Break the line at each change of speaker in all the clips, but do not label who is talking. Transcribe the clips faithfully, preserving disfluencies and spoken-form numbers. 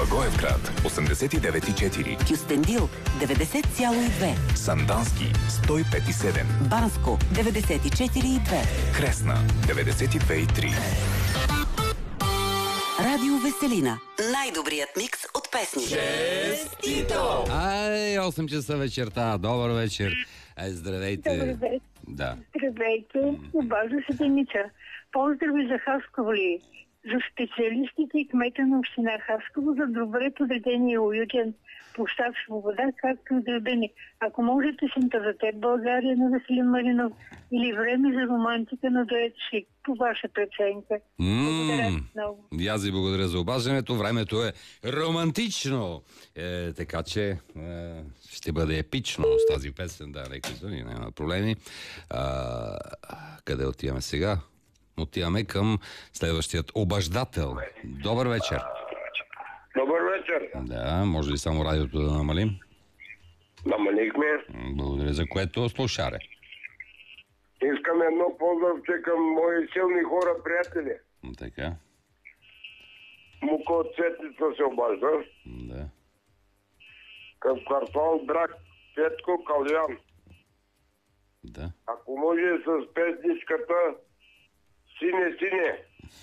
Благоевград осемдесет и девет и четири,
Кюстендил деветдесет цяло и две,
Сандански сто и пет и седем,
Банско деветдесет и четири и две,
Кресна деветдесет и две и три.
Радио Веселина. Най-добрият микс от песни.
Честито! Ай, осем часа вечерта. Добър вечер. Ай, здравейте.
Добър вечер.
Да.
Здравейте, обажда се Деница. Поздрави за Хасково ли? За специалистите и кмета на община Хасково за добре подредени и уютен площад Свобода, както и градени. Ако можете синта за теб България на Веселин Маринов или време за романтика на дует Шик, по ваша преценка. Благодаря много.
И аз ви благодаря за обаждането. Времето е романтично. Е, така че е, ще бъде епично с тази песен. Да, нека извини, няма проблеми. А, къде отиваме сега? Отиваме към следващият обаждател. Добър вечер.
Добър вечер.
Да, може ли само радиото да намалим?
Намалихме.
Благодаря за което. Слушаре.
Искам едно поздравче към мои силни хора, приятели.
Така.
Мука от Цветница се обажда.
Да.
Към квартал Брак, Петко Калян.
Да.
Ако може с песничката Сине, сине.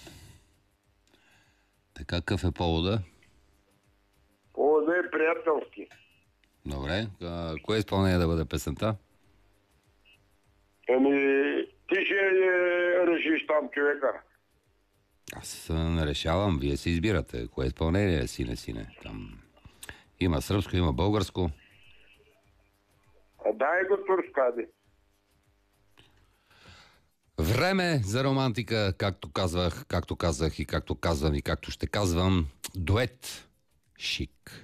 Така, какъв е повода?
Повода е приятелски.
Добре. А, кое изпълнение да бъде песента?
Еми, ти ще решиш там човека.
Аз не решавам, вие си избирате. Кое изпълнение е сине, сине? Там има сръбско, има българско.
А дай го турскади.
Време за романтика, както казвах, както казах и както казвам и както ще казвам. Дует Шик.